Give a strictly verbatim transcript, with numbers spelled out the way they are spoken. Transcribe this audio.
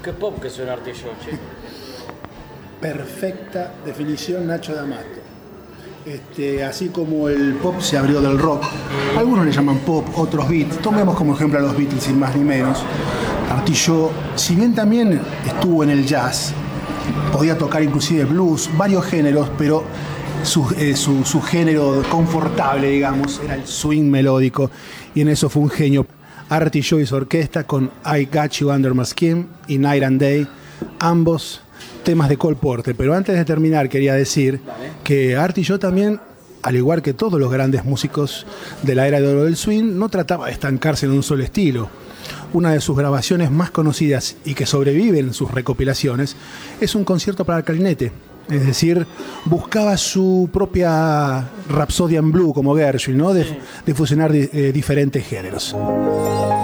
qué pop que suena Artillo, che. Perfecta definición, Nacho D'Amato. Este, así como el pop se abrió del rock, algunos le llaman pop, otros beat. Tomemos como ejemplo a los Beatles, sin más ni menos. Artillo, si bien también estuvo en el jazz, podía tocar inclusive blues, varios géneros, pero su, eh, su, su género confortable, digamos, era el swing melódico, y en eso fue un genio. Artillo y su orquesta con I Got You Under My Skin y Night and Day, ambos temas de Cole Porter. Pero antes de terminar quería decir que Artillo también, al igual que todos los grandes músicos de la era de oro del swing, no trataba de estancarse en un solo estilo. Una de sus grabaciones más conocidas y que sobreviven en sus recopilaciones es un concierto para el clarinete. Es decir, buscaba su propia Rhapsody in Blue como Gershwin, ¿no? De, de fusionar di- eh, diferentes géneros.